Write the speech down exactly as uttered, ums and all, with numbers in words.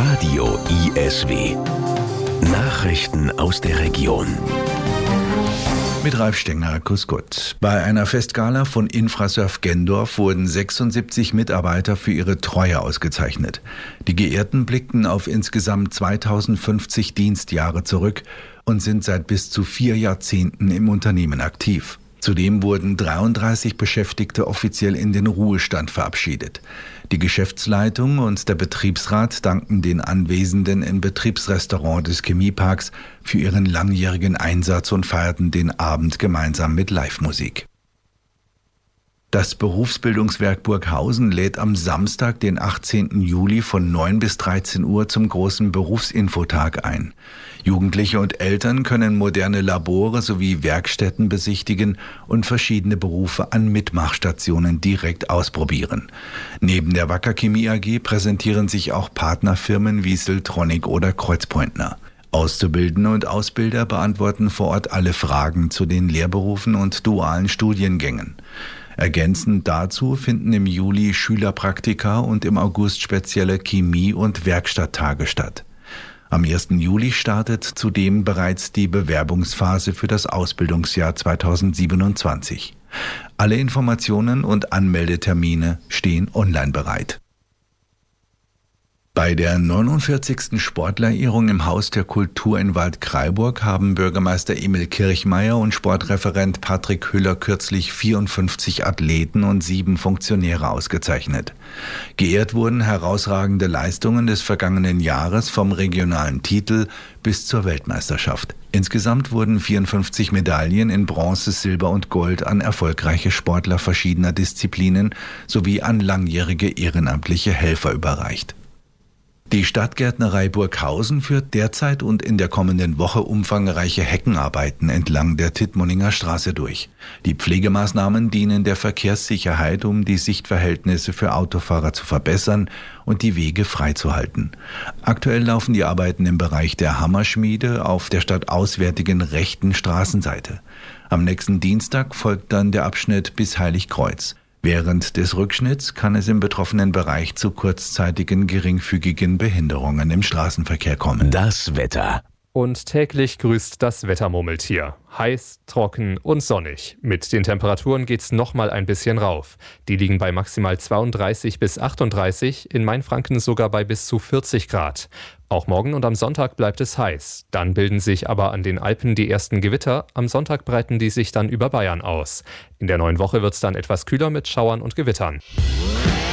Radio I S W. Nachrichten aus der Region. Mit Ralf Stenger, grüß Gott. Bei einer Festgala von Infrasurf Gendorf wurden sechsundsiebzig Mitarbeiter für ihre Treue ausgezeichnet. Die Geehrten blickten auf insgesamt zweitausendfünfzig Dienstjahre zurück und sind seit bis zu vier Jahrzehnten im Unternehmen aktiv. Zudem wurden dreiunddreißig Beschäftigte offiziell in den Ruhestand verabschiedet. Die Geschäftsleitung und der Betriebsrat danken den Anwesenden im Betriebsrestaurant des Chemieparks für ihren langjährigen Einsatz und feierten den Abend gemeinsam mit Live-Musik. Das Berufsbildungswerk Burghausen lädt am Samstag, den achtzehnten Juli von neun bis dreizehn Uhr zum großen Berufsinfotag ein. Jugendliche und Eltern können moderne Labore sowie Werkstätten besichtigen und verschiedene Berufe an Mitmachstationen direkt ausprobieren. Neben der Wacker Chemie A G präsentieren sich auch Partnerfirmen wie Siltronic oder Kreuzpointner. Auszubildende und Ausbilder beantworten vor Ort alle Fragen zu den Lehrberufen und dualen Studiengängen. Ergänzend dazu finden im Juli Schülerpraktika und im August spezielle Chemie- und Werkstatttage statt. Am ersten Juli startet zudem bereits die Bewerbungsphase für das Ausbildungsjahr zweitausendsiebenundzwanzig. Alle Informationen und Anmeldetermine stehen online bereit. Bei der neunundvierzigsten Sportlerehrung im Haus der Kultur in Waldkraiburg haben Bürgermeister Emil Kirchmeier und Sportreferent Patrick Hüller kürzlich vierundfünfzig Athleten und sieben Funktionäre ausgezeichnet. Geehrt wurden herausragende Leistungen des vergangenen Jahres vom regionalen Titel bis zur Weltmeisterschaft. Insgesamt wurden vierundfünfzig Medaillen in Bronze, Silber und Gold an erfolgreiche Sportler verschiedener Disziplinen sowie an langjährige ehrenamtliche Helfer überreicht. Die Stadtgärtnerei Burghausen führt derzeit und in der kommenden Woche umfangreiche Heckenarbeiten entlang der Tittmoninger Straße durch. Die Pflegemaßnahmen dienen der Verkehrssicherheit, um die Sichtverhältnisse für Autofahrer zu verbessern und die Wege freizuhalten. Aktuell laufen die Arbeiten im Bereich der Hammerschmiede auf der stadtauswärtigen rechten Straßenseite. Am nächsten Dienstag folgt dann der Abschnitt bis Heiligkreuz. Während des Rückschnitts kann es im betroffenen Bereich zu kurzzeitigen geringfügigen Behinderungen im Straßenverkehr kommen. Das Wetter. Und täglich grüßt das Wettermurmeltier. Heiß, trocken und sonnig. Mit den Temperaturen geht's noch mal ein bisschen rauf. Die liegen bei maximal zweiunddreißig bis achtunddreißig, in Mainfranken sogar bei bis zu vierzig Grad. Auch morgen und am Sonntag bleibt es heiß. Dann bilden sich aber an den Alpen die ersten Gewitter. Am Sonntag breiten die sich dann über Bayern aus. In der neuen Woche wird's dann etwas kühler mit Schauern und Gewittern.